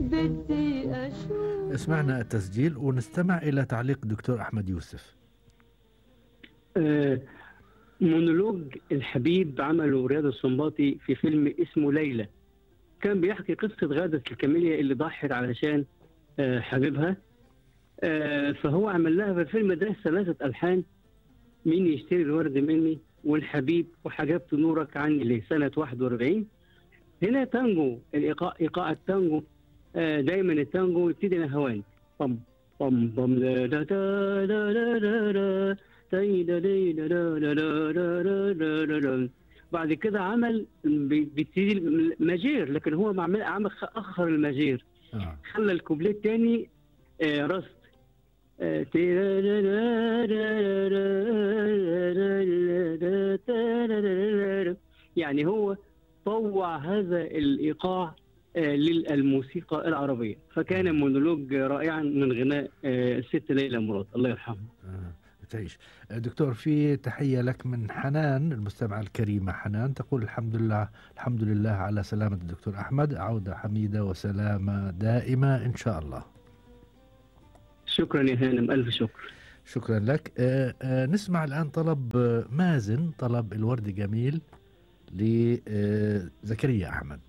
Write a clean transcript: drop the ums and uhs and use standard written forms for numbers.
بدي أشوف. اسمعنا التسجيل ونستمع إلى تعليق دكتور أحمد يوسف. مونولوج الحبيب عمله رياض السنباطي في فيلم اسمه ليلى. كان بيحكي قصة غادة الكاميليا اللي ضحت علشان حبيبها. فهو عمل لها في الفيلم ده 3 ألحان: مين يشتري الورد مني، والحبيب، وحجبت نورك عني ليه، سنة 41. هنا تانجو، إيقاع التانجو. دايما التانجو يبتدي نهوان، طم طم طم لا لا لا لا لا لا. بعد كده عمل بيبتدي الماجير، لكن هو عمل أخر الماجير، خلى الكوبليه الثاني رست. يعني هو طوع هذا الإيقاع للموسيقى العربية، فكان مونولوج رائعا من غناء الست ليلى مراد الله يرحمها. تعيش. دكتور، في تحية لك من حنان، المستمعة الكريمة حنان، تقول الحمد لله على سلامة الدكتور أحمد، عودة حميدة وسلامة دائمة إن شاء الله. شكرا يا هانم، ألف شكر. شكرا لك. نسمع الآن طلب مازن، طلب الورد جميل لزكريا أحمد.